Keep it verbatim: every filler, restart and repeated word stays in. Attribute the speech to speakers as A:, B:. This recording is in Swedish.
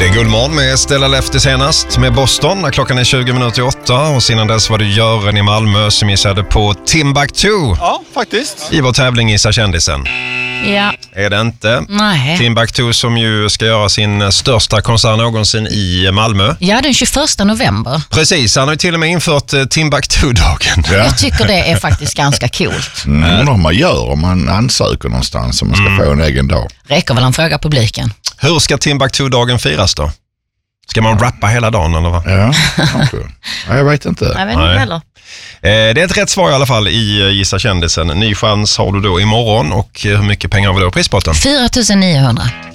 A: Det är Guldmorgon med Stella Lefty senast med Boston när klockan är tjugo minuter i åtta. Och sedan dess var det Göran i Malmö som gissade på Timbuktu.
B: Ja, faktiskt.
A: I vår tävling Gissa kändisen.
C: Ja.
A: Är det inte?
C: Nej.
A: Timbuktu som ju ska göra sin största konsert någonsin i Malmö.
C: Ja, den tjugoförsta november.
A: Precis, han har ju till och med infört Timbuktu-dagen.
C: Ja. Jag tycker det är faktiskt ganska coolt.
D: Mm, undrar vad man gör om man ansöker någonstans om man ska mm. få en egen dag.
C: Räcker väl en fråga publiken.
A: Hur ska Timbuktu-dagen firas då? Ska man rappa hela dagen eller vad?
D: Ja, kanske. Ja, jag vet inte.
C: Jag vet inte heller.
A: Det är ett rätt svar i alla fall i Gissa kändisen. Ny chans har du då imorgon och hur mycket pengar har vi då i prispotten?
C: fyra tusen niohundra.